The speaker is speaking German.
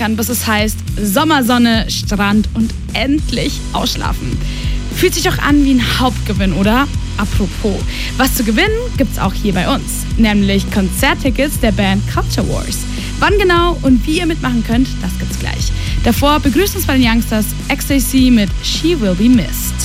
ackern, bis es heißt Sommersonne, Strand und endlich ausschlafen. Fühlt sich doch an wie ein Hauptgewinn, oder? Apropos, was zu gewinnen gibt's auch hier bei uns, nämlich Konzerttickets der Band Culture Wars. Wann genau und wie ihr mitmachen könnt, das gibt's gleich. Davor begrüßt uns bei den Youngsters Ecstasy mit She Will Be Missed.